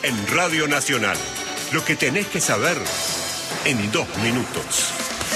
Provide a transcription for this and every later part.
en Radio Nacional. Lo que tenés que saber en 2 minutos.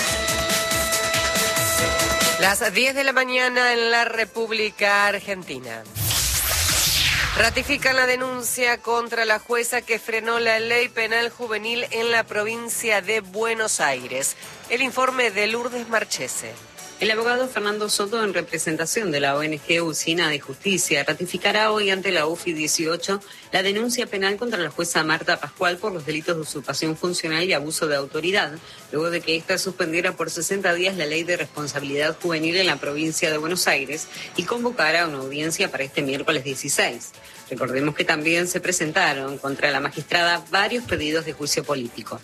Las 10 de la mañana en la República Argentina. Ratifican la denuncia contra la jueza que frenó la ley penal juvenil en la provincia de Buenos Aires. El informe de Lourdes Marchese. El abogado Fernando Soto, en representación de la ONG Usina de Justicia, ratificará hoy ante la UFI 18 la denuncia penal contra la jueza Marta Pascual por los delitos de usurpación funcional y abuso de autoridad, luego de que ésta suspendiera por 60 días la ley de responsabilidad juvenil en la provincia de Buenos Aires y convocara una audiencia para este miércoles 16. Recordemos que también se presentaron contra la magistrada varios pedidos de juicio político.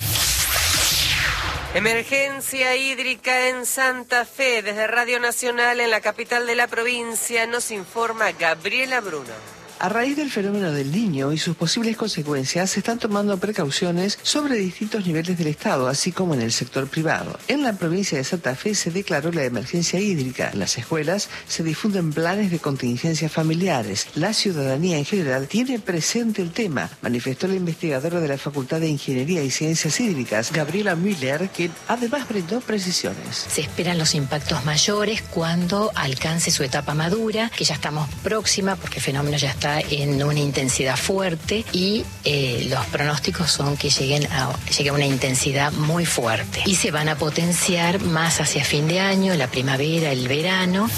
Emergencia hídrica en Santa Fe. Desde Radio Nacional en la capital de la provincia nos informa Gabriela Bruno. A raíz del fenómeno del Niño y sus posibles consecuencias, se están tomando precauciones sobre distintos niveles del Estado, así como en el sector privado. En la provincia de Santa Fe se declaró la emergencia hídrica. En las escuelas se difunden planes de contingencia familiares. La ciudadanía en general tiene presente el tema, manifestó la investigadora de la Facultad de Ingeniería y Ciencias Hídricas, Gabriela Müller, quien además brindó precisiones. Se esperan los impactos mayores cuando alcance su etapa madura, que ya estamos próxima porque el fenómeno ya está en una intensidad fuerte y los pronósticos son que llegue a una intensidad muy fuerte y se van a potenciar más hacia fin de año, la primavera, el verano.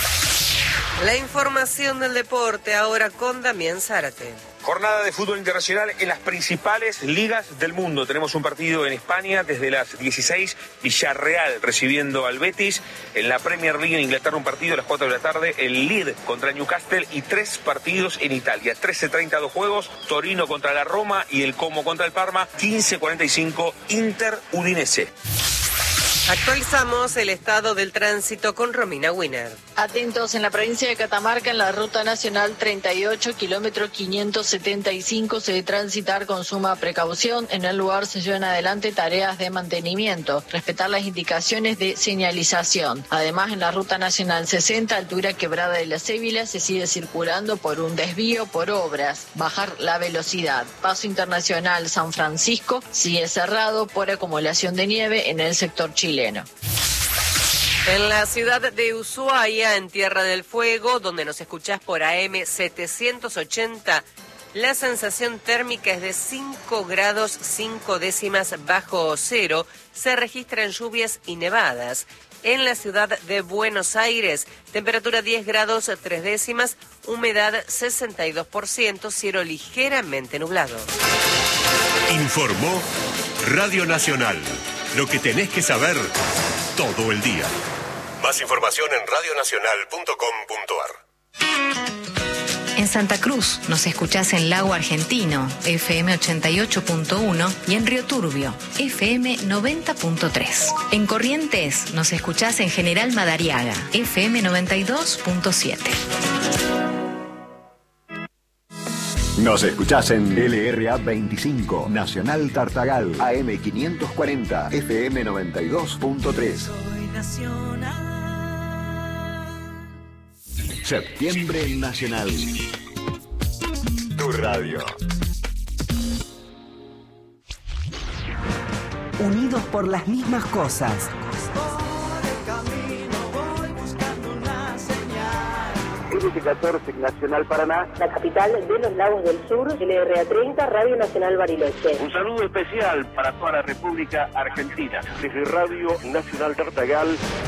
La información del deporte ahora con Damián Zárate. Jornada de fútbol internacional en las principales ligas del mundo. Tenemos un partido en España desde las 16, Villarreal recibiendo al Betis. En la Premier League en Inglaterra un partido a las 4 de la tarde, el Leeds contra Newcastle y 3 partidos en Italia. 13:30 2 juegos, Torino contra la Roma y el Como contra el Parma. 15:45 Inter Udinese. Actualizamos el estado del tránsito con Romina Winner. Atentos en la provincia de Catamarca, en la ruta nacional 38, kilómetro 575, se debe transitar con suma precaución. En el lugar se llevan adelante tareas de mantenimiento. Respetar las indicaciones de señalización. Además, en la ruta nacional 60, altura Quebrada de la Cébila, se sigue circulando por un desvío por obras. Bajar la velocidad. Paso internacional San Francisco sigue cerrado por acumulación de nieve en el sector chileno. En la ciudad de Ushuaia, en Tierra del Fuego, donde nos escuchás por AM 780, la sensación térmica es de 5 grados 5 décimas bajo cero. Se registran lluvias y nevadas. En la ciudad de Buenos Aires, temperatura 10 grados 3 décimas, humedad 62%, cielo ligeramente nublado. Informó Radio Nacional. Lo que tenés que saber todo el día. Más información en radionacional.com.ar. En Santa Cruz nos escuchás en Lago Argentino, FM 88.1 y en Río Turbio, FM 90.3. En Corrientes nos escuchás en General Madariaga, FM 92.7. Nos escuchás en LRA 25, Nacional Tartagal, AM 540, FM 92.3. Septiembre Nacional. Tu radio. Unidos por las mismas cosas. LR14 Nacional Paraná, la capital de los lagos del sur, LRA 30, Radio Nacional Bariloche. Un saludo especial para toda la República Argentina. Desde Radio Nacional Tartagal,